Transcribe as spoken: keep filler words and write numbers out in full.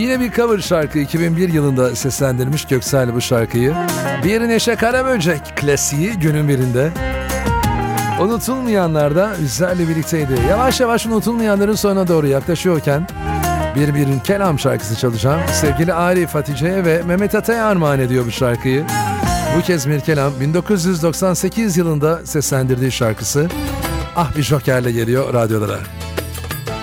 Yine bir cover şarkı, iki bin bir yılında seslendirmiş Göksel bu şarkıyı. Bir Neşe Karaböcek klasiği günün birinde. Unutulmayanlar da bizlerle birlikteydi. Yavaş yavaş unutulmayanların sonuna doğru yaklaşıyorken bir birin kelam şarkısı çalacağım. Sevgili Arif Hatice'ye ve Mehmet Atay'a armağan ediyor bu şarkıyı. Bu kez Mirkelam bin dokuz yüz doksan sekiz yılında seslendirdiği şarkısı Ah Bir Joker'le geliyor radyolara.